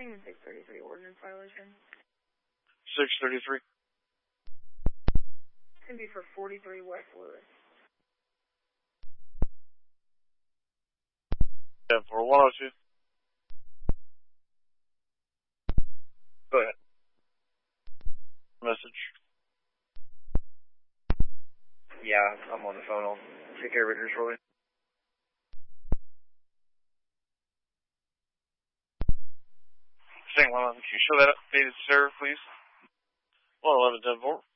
Same 633 ordinance violation. 633. It's going to be for 43 West Lewis. Yeah, for 102. Go ahead. Message. Yeah, I'm on the phone. I'll take care of it here shortly. St. 111, can you show that updated, sir, please? 111, 10-4.